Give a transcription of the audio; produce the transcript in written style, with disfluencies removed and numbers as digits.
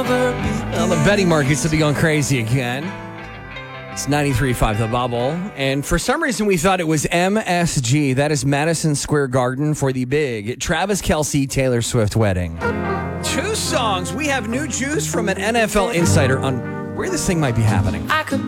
Well, the betting markets have begun crazy again. It's 93.5 The Bubble. And for some reason, we thought it was MSG. That is Madison Square Garden for the big Travis Kelce Taylor Swift wedding. 2 songs. We have new juice from an NFL insider on where this thing might be happening. I could